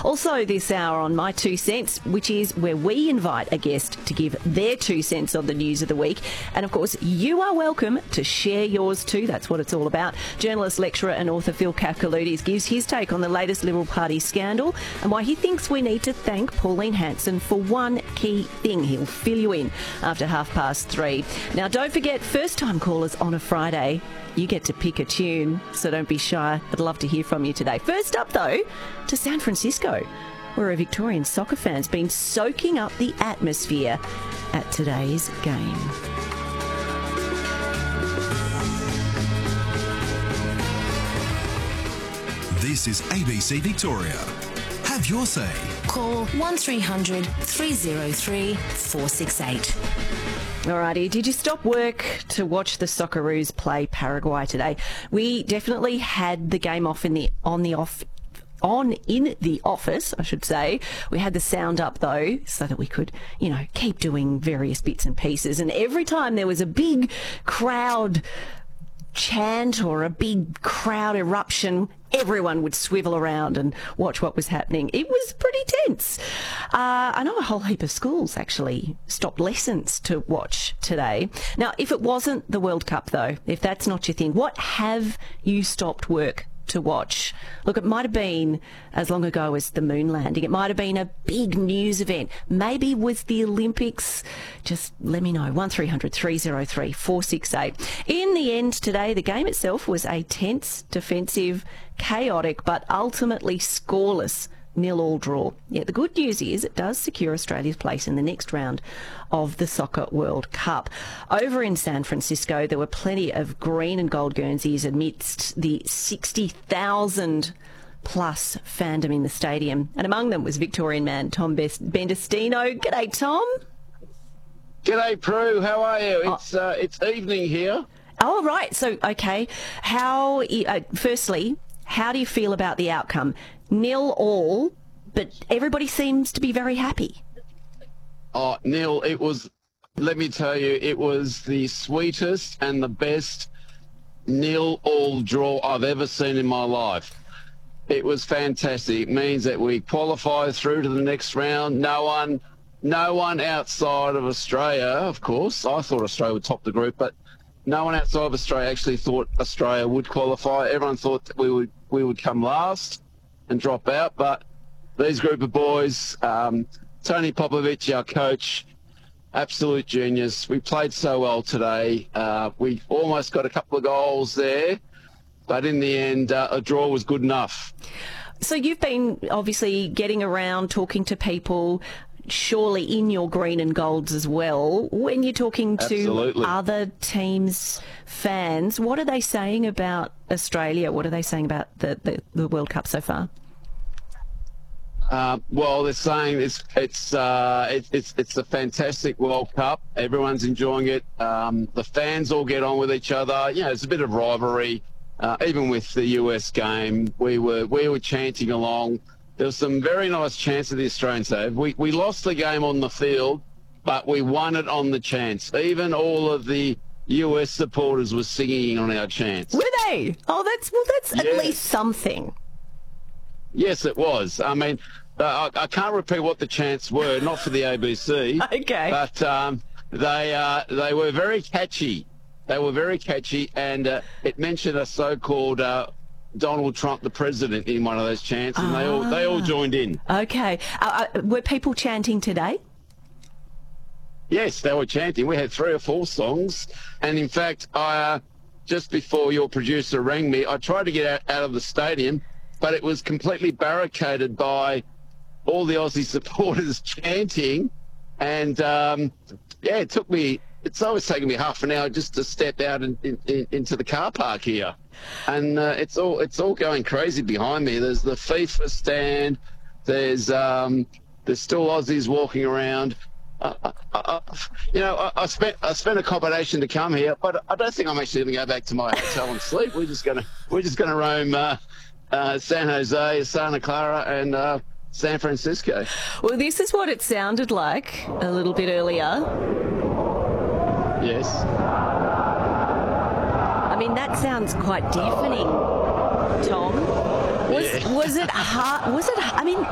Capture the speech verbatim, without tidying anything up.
Also this hour on My Two Cents, which is where we invite a guest to give their two cents on the news of the week. And, of course, you are welcome to share yours too. That's what it's all about. Journalist, lecturer and author Phil Kafkaloutis gives his take on the latest Liberal Party scandal and why he thinks we need to thank Pauline Hanson for one key thing. He'll fill you in after half past three. Now, don't forget, first-time callers on a Friday, you get to pick a tune, so don't be shy. I'd love to hear from you today. First up, though, to San Francisco, where a Victorian soccer fan's been soaking up the atmosphere at today's game. This is A B C Victoria. Have your say. Call one three hundred three oh three four six eight. Alrighty, did you stop work to watch the Socceroos play Paraguay today? We definitely had the game off in the on the off on in the office, I should say. We had the sound up though, so that we could, you know, keep doing various bits and pieces. And every time there was a big crowd chant or a big crowd eruption, everyone would swivel around and watch what was happening. It was pretty tense. Uh, I know a whole heap of schools actually stopped lessons to watch today. Now, if it wasn't the World Cup, though, if that's not your thing, what have you stopped work to watch? Look, it might have been as long ago as the moon landing. It might have been a big news event. Maybe was the Olympics. Just let me know. one three hundred three oh three four six eight. In the end today, the game itself was a tense, defensive, chaotic, but ultimately scoreless nil-all draw. Yet the good news is it does secure Australia's place in the next round of the Soccer World Cup. Over in San Francisco, there were plenty of green and gold Guernseys amidst the sixty thousand plus fandom in the stadium. And among them was Victorian man Tom Bendestino. G'day, Tom. G'day, Prue. How are you? It's uh, it's evening here. Oh, right. So, okay. How, uh, firstly, how do you feel about the outcome? Nil all, but everybody seems to be very happy. Oh, Neil, it was, let me tell you, it was the sweetest and the best nil all draw I've ever seen in my life. It was fantastic. It means that we qualify through to the next round. No one, no one outside of Australia, of course. I thought Australia would top the group, but no one outside of Australia actually thought Australia would qualify. Everyone thought that we would we would come last and drop out, but these group of boys, um, Tony Popovic, our coach, absolute genius. We played so well today. Uh, we almost got a couple of goals there, but in the end, uh, a draw was good enough. So you've been obviously getting around, talking to people, surely in your green and golds as well. When you're talking to Absolutely. other teams' fans, what are they saying about Australia? What are they saying about the, the, the World Cup so far? Uh, well, they're saying it's it's uh, it, it's it's a fantastic World Cup. Everyone's enjoying it. Um, the fans all get on with each other. You know, it's a bit of rivalry. Uh, even with the U S game, we were we were chanting along. There was some very nice chants that the Australians have. We we lost the game on the field, but we won it on the chants. Even all of the U S supporters were singing on our chants. Were they? Oh, that's well, that's Yes. at least something. Yes, it was. I mean, uh, I, I can't repeat what the chants were, not for the A B C. Okay. But um, they uh, they were very catchy. They were very catchy, and uh, it mentioned a so-called uh, Donald Trump, the president, in one of those chants, and ah. they all they all joined in. Okay. Uh, uh, were people chanting today? Yes, they were chanting. We had three or four songs, and in fact, I uh, just before your producer rang me, I tried to get out, out of the stadium, but it was completely barricaded by all the Aussie supporters chanting, and um, yeah, it took me. It's always taken me half an hour just to step out in, in, in, into the car park here, and uh, it's all it's all going crazy behind me. There's the FIFA stand. There's um, there's still Aussies walking around. Uh, uh, uh, you know, I, I spent I spent a combination to come here, but I don't think I'm actually going to go back to my hotel and sleep. We're just gonna we're just gonna roam uh, uh, San Jose, Santa Clara, and uh, San Francisco. Well, this is what it sounded like a little bit earlier. Yes. I mean, that sounds quite deafening, Tom. Was Yeah. was it hard? Was it? I mean,